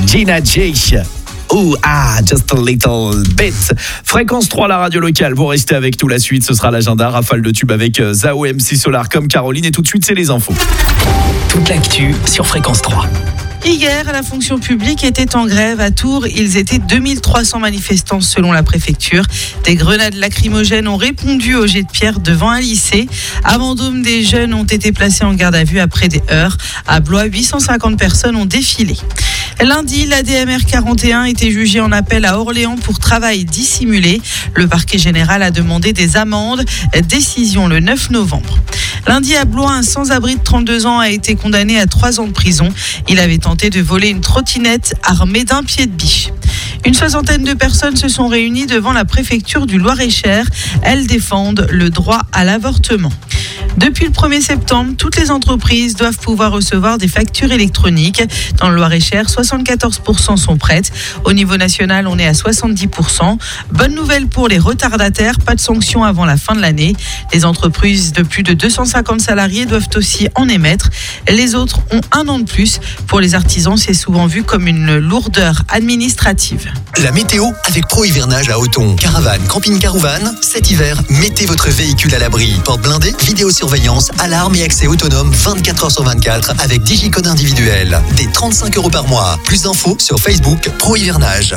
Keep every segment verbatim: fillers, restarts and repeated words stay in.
Gina J. Ouh, ah, just a little bit. Fréquence trois, la radio locale. Vous restez avec nous. La suite, ce sera l'agenda. Rafale de tube avec Zao, M C Solar comme Caroline. Et tout de suite, c'est les infos. Toute l'actu sur Fréquence trois. Hier, la fonction publique était en grève à Tours. Ils étaient deux mille trois cents manifestants selon la préfecture. Des grenades lacrymogènes ont répondu aux jets de pierre devant un lycée. À Vendôme, des jeunes ont été placés en garde à vue après des heurts. À Blois, huit cent cinquante personnes ont défilé. Lundi, l'A D M R quarante et un était jugé en appel à Orléans pour travail dissimulé. Le parquet général a demandé des amendes. Décision le neuf novembre. Lundi, à Blois, un sans-abri de trente-deux ans a été condamné à trois ans de prison. Il avait tenté de voler une trottinette armée d'un pied de biche. Une soixantaine de personnes se sont réunies devant la préfecture du Loir-et-Cher. Elles défendent le droit à l'avortement. Depuis le premier septembre, toutes les entreprises doivent pouvoir recevoir des factures électroniques. Dans le Loir-et-Cher, soixante-quatorze pour cent sont prêtes. Au niveau national, on est à soixante-dix pour cent. Bonne nouvelle pour les retardataires, pas de sanctions avant la fin de l'année. Les entreprises de plus de deux cent cinquante salariés doivent aussi en émettre. Les autres ont un an de plus. Pour les artisans, c'est souvent vu comme une lourdeur administrative. La météo avec Pro Hivernage à Othon. Caravane, camping-car ou van, cet hiver, mettez votre véhicule à l'abri. Porte blindée, vidéosurveillance, alarme et accès autonome vingt-quatre heures sur vingt-quatre avec digicode individuel. Des trente-cinq euros par mois. Plus d'infos sur Facebook Pro Hivernage.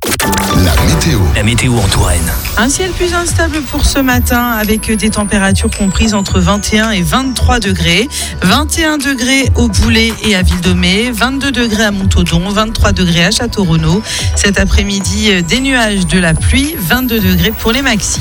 La météo. La météo en Touraine. Un ciel plus instable pour ce matin avec des températures comprises entre vingt et un et vingt-trois degrés. vingt et un degrés au Boulay et à Ville-de-Mai, vingt-deux degrés à Montaudoin, vingt-trois degrés à Château-Renaud. Cet après-midi, des nuages, de la pluie, vingt-deux degrés pour les maxis.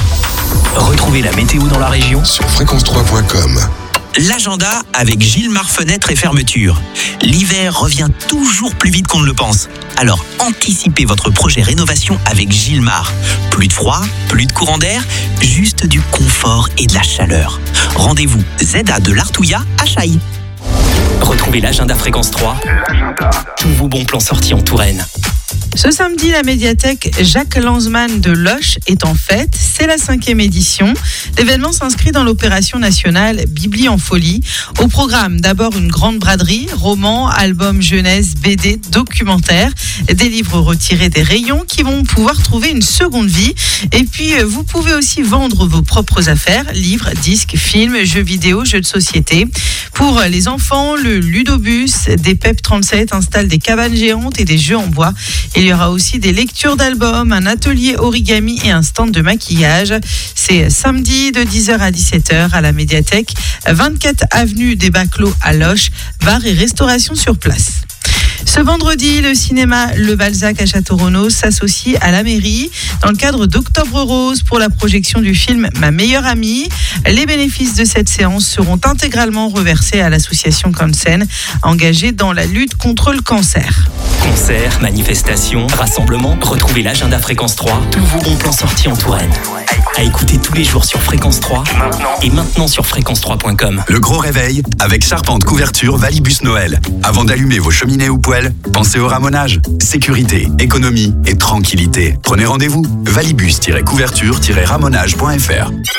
Retrouvez la météo dans la région Sur fréquence trois point com. L'agenda avec Gilmar Fenêtre et Fermeture. L'hiver revient toujours plus vite qu'on ne le pense. Alors anticipez votre projet rénovation avec Gilmar. Plus de froid, plus de courant d'air, juste du confort et de la chaleur. Rendez-vous Z A de l'Artouillat à Chailles. Retrouvez l'agenda Fréquence trois. L'agenda. Tous vos bons plans sortis en Touraine. Ce samedi, la médiathèque Jacques Lanzmann de Loches est en fête. C'est la cinquième édition. L'événement s'inscrit dans l'opération nationale Bibli en folie. Au programme, d'abord une grande braderie, romans, albums jeunesse, B D, documentaires, des livres retirés des rayons qui vont pouvoir trouver une seconde vie. Et puis, vous pouvez aussi vendre vos propres affaires, livres, disques, films, jeux vidéo, jeux de société. Pour les enfants, le Ludobus des P E P trente-sept installe des cabanes géantes et des jeux en bois. Il y aura aussi des lectures d'albums, un atelier origami et un stand de maquillage. C'est samedi de dix heures à dix-sept heures à la médiathèque, vingt-quatre avenue des Baclos à Loches, bar et restauration sur place. Ce vendredi, le cinéma Le Balzac à Château-Renaud s'associe à la mairie dans le cadre d'Octobre Rose pour la projection du film Ma meilleure amie. Les bénéfices de cette séance seront intégralement reversés à l'association Cansen, engagée dans la lutte contre le cancer. Concerts, manifestations, rassemblements, retrouvez l'agenda Fréquence trois. Tous vos bons plans sortis en Touraine. À écouter tous les jours sur Fréquence trois et maintenant sur fréquence trois point com. Le gros réveil avec Charpente Couverture Valibus Noël. Avant d'allumer vos cheminées ou poêles, pensez au ramonage. Sécurité, économie et tranquillité. Prenez rendez-vous valibus tiret couverture tiret ramonage point f r.